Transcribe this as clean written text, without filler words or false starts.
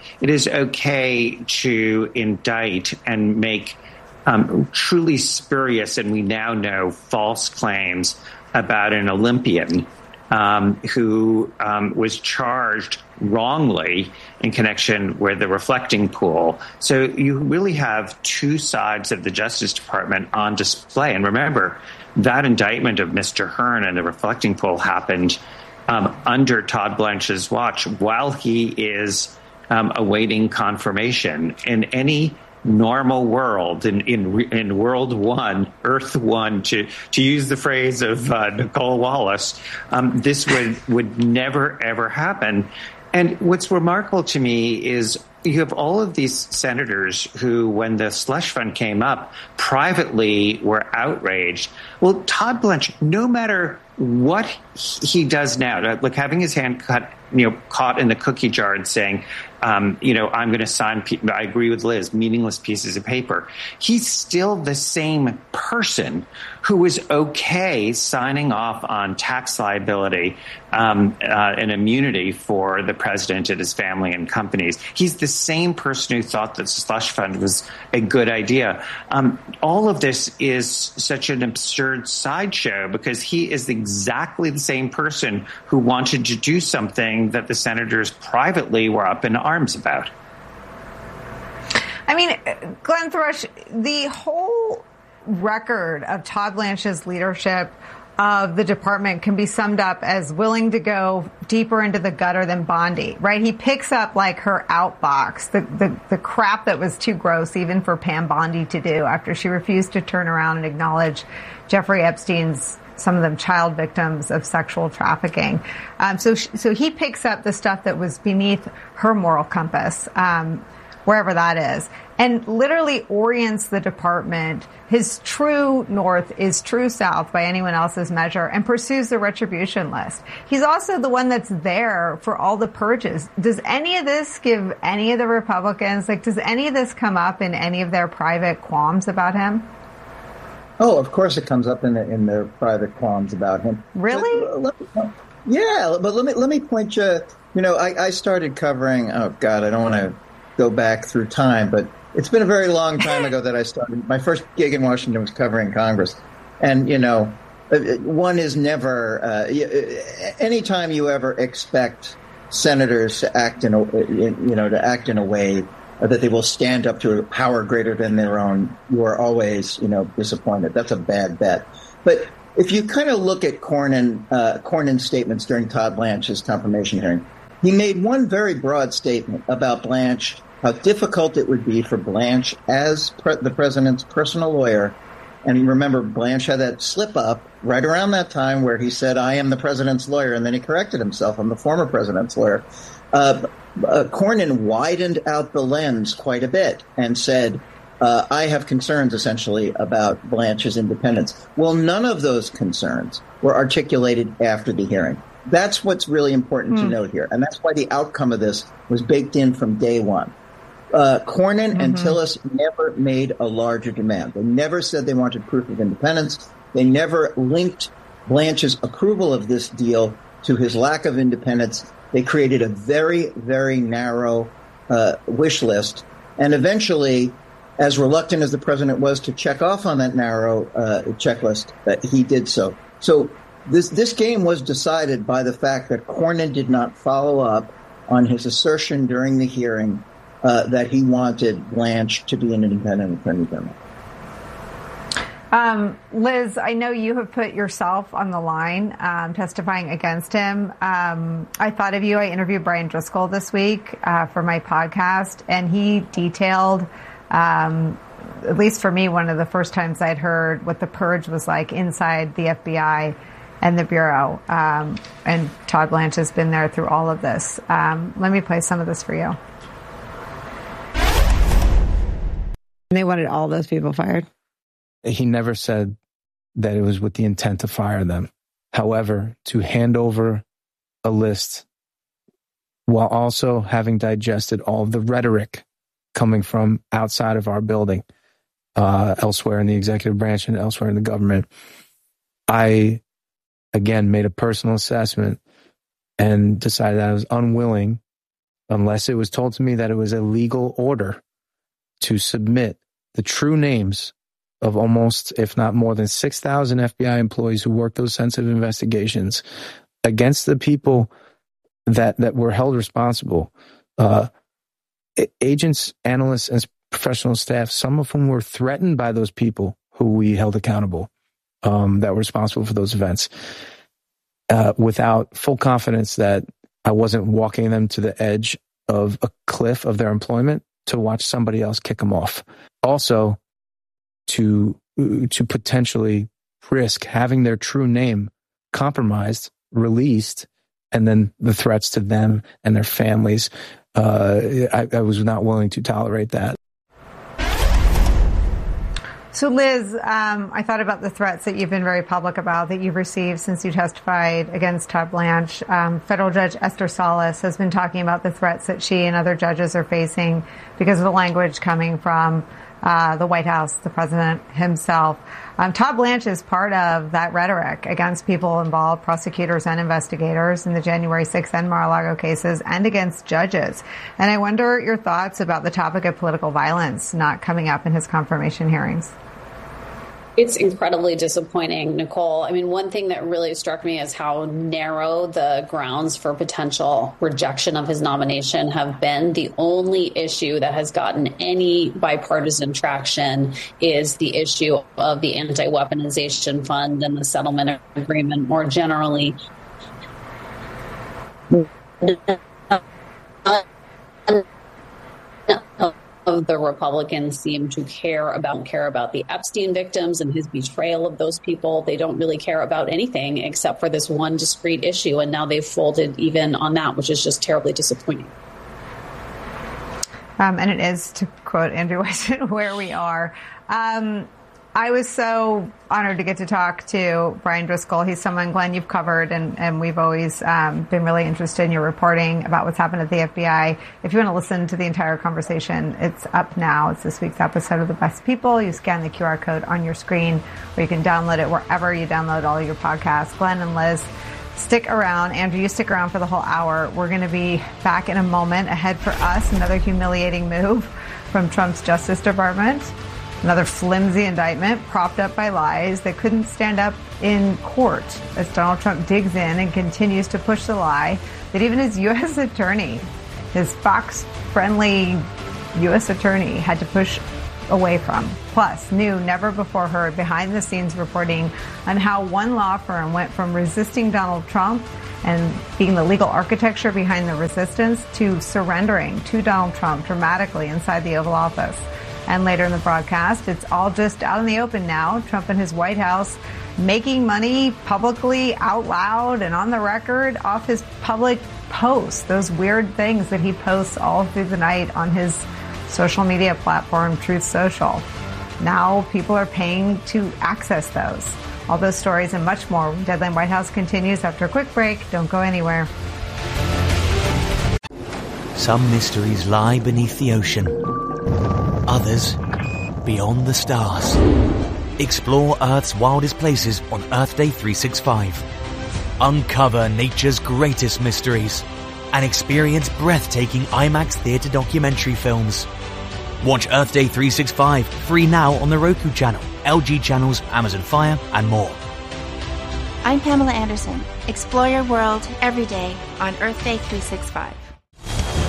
it is okay to indict and make truly spurious, and we now know false claims about an Olympian who was charged wrongly in connection with the reflecting pool. So you really have two sides of the Justice Department on display. And remember, that indictment of Mr. Hearn and the reflecting pool happened under Todd Blanche's watch while he is awaiting confirmation. In any normal world, in World One, Earth One, to use the phrase of Nicole Wallace, this would never, ever happen. And what's remarkable to me is you have all of these senators who, when the slush fund came up, privately were outraged. Well, Todd Blanche, no matter what he does now, like having his hand caught in the cookie jar and saying, I'm going to sign, I agree with Liz, meaningless pieces of paper. He's still the same person who was okay signing off on tax liability and immunity for the president and his family and companies. He's the same person who thought that the slush fund was a good idea. All of this is such an absurd sideshow because he is exactly the same person who wanted to do something that the senators privately were up in arms about. I mean, Glenn Thrush, the whole record of Todd Blanche's leadership of the department can be summed up as willing to go deeper into the gutter than Bondi, right? He picks up like her outbox, the crap that was too gross even for Pam Bondi to do after she refused to turn around and acknowledge Jeffrey Epstein's, some of them child victims of sexual trafficking. So he picks up the stuff that was beneath her moral compass, wherever that is, and literally orients the department. His true north is true south by anyone else's measure, and pursues the retribution list. He's also the one that's there for all the purges. Does any of this give any of the Republicans, does any of this come up in any of their private qualms about him? Oh, of course it comes up in their private qualms about him. Really? But let me point you. I started covering. Oh God, I don't want to go back through time, but it's been a very long time ago that I started. My first gig in Washington was covering Congress, and one is never. Anytime you ever expect senators to act in a way that they will stand up to a power greater than their own, you are always, disappointed. That's a bad bet. But if you kind of look at Cornyn's statements during Todd Blanche's confirmation hearing, he made one very broad statement about Blanche, how difficult it would be for Blanche as the president's personal lawyer. And remember, Blanche had that slip up right around that time where he said, I am the president's lawyer. And then he corrected himself. I'm the former president's lawyer. Cornyn widened out the lens quite a bit and said, I have concerns, essentially, about Blanche's independence. Well, none of those concerns were articulated after the hearing. That's what's really important to note here. And that's why the outcome of this was baked in from day one. Cornyn and Tillis never made a larger demand. They never said they wanted proof of independence. They never linked Blanche's approval of this deal to his lack of independence. They created a very, very narrow wish list. And eventually, as reluctant as the president was to check off on that narrow checklist, he did so. So this game was decided by the fact that Cornyn did not follow up on his assertion during the hearing that he wanted Blanche to be an independent attorney general. Liz, I know you have put yourself on the line testifying against him. I thought of you. I interviewed Brian Driscoll this week for my podcast, and he detailed, at least for me, one of the first times I'd heard what the purge was like inside the FBI and the Bureau. And Todd Blanche has been there through all of this. Let me play some of this for you. They wanted all those people fired. He never said that it was with the intent to fire them. However, to hand over a list while also having digested all of the rhetoric coming from outside of our building, elsewhere in the executive branch and elsewhere in the government, I, again, made a personal assessment and decided that I was unwilling unless it was told to me that it was a legal order to submit the true names of almost, if not more than 6,000 FBI employees who worked those sensitive investigations against the people that were held responsible. Agents, analysts, and professional staff, some of whom were threatened by those people who we held accountable, that were responsible for those events, without full confidence that I wasn't walking them to the edge of a cliff of their employment to watch somebody else kick them off. Also, to potentially risk having their true name compromised, released, and then the threats to them and their families. I was not willing to tolerate that. So, Liz, I thought about the threats that you've been very public about that you've received since you testified against Todd Blanche. Federal Judge Esther Salas has been talking about the threats that she and other judges are facing because of the language coming from the White House, the president himself. Todd Blanche is part of that rhetoric against people involved, prosecutors and investigators in the January 6th and Mar-a-Lago cases, and against judges. And I wonder your thoughts about the topic of political violence not coming up in his confirmation hearings. It's incredibly disappointing, Nicole. I mean, one thing that really struck me is how narrow the grounds for potential rejection of his nomination have been. The only issue that has gotten any bipartisan traction is the issue of the anti-weaponization fund and the settlement agreement more generally. Of the Republicans seem to care about the Epstein victims and his betrayal of those people. They don't really care about anything except for this one discrete issue. And now they've folded even on that, which is just terribly disappointing. And it is, to quote Andrew Weissman, where we are. I was so honored to get to talk to Brian Driscoll. He's someone, Glenn, you've covered, and we've always been really interested in your reporting about what's happened at the FBI. If you want to listen to the entire conversation, it's up now. It's this week's episode of The Best People. You scan the QR code on your screen, or you can download it wherever you download all your podcasts. Glenn and Liz, stick around. Andrew, you stick around for the whole hour. We're going to be back in a moment. Ahead for us, another humiliating move from Trump's Justice Department. Another flimsy indictment propped up by lies that couldn't stand up in court as Donald Trump digs in and continues to push the lie that even his U.S. attorney, his Fox-friendly U.S. attorney, had to push away from. Plus, new, never-before-heard behind-the-scenes reporting on how one law firm went from resisting Donald Trump and being the legal architecture behind the resistance to surrendering to Donald Trump dramatically inside the Oval Office. And later in the broadcast, it's all just out in the open now. Trump and his White House making money publicly, out loud, and on the record off his public posts, those weird things that he posts all through the night on his social media platform, Truth Social. Now people are paying to access those. All those stories and much more. Deadline White House continues after a quick break. Don't go anywhere. Some mysteries lie beneath the ocean. Others beyond the stars. Explore Earth's wildest places on Earth Day 365. Uncover nature's greatest mysteries and experience breathtaking IMAX theater documentary films. Watch Earth Day 365 free now on the Roku channel, LG channels, Amazon Fire, and more. I'm Pamela Anderson. Explore your world every day on Earth Day 365.